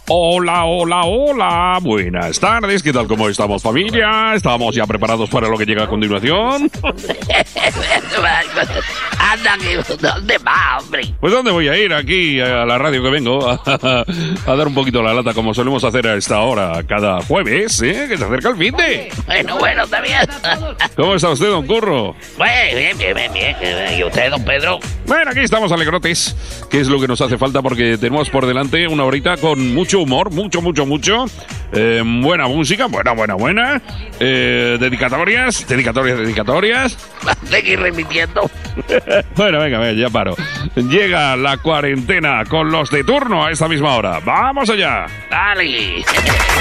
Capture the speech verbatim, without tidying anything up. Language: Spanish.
Hola, hola, hola. Buenas tardes. ¿Qué tal? ¿Cómo estamos, familia? ¿Estamos ya preparados para lo que llega a continuación? Anda, ¿dónde va, hombre? Pues ¿dónde voy a ir? Aquí a la radio que vengo a, a dar un poquito la lata como solemos hacer a esta hora cada jueves, ¿eh? Que se acerca el fin de. Bueno, bueno, está bien. ¿Cómo está usted, don Curro? Bueno, bien, bien, bien, bien. ¿Y usted, don Pedro? Bueno, aquí estamos alegrotes, que es lo que nos hace falta porque tenemos por delante una horita con mucho humor, mucho, mucho, mucho. Eh, buena música, buena, buena, buena. Eh, dedicatorias, dedicatorias, dedicatorias. Seguir remitiendo. Bueno, venga, venga, ya paro. Llega la cuarentena con los de turno a esta misma hora. ¡Vamos allá! Dale.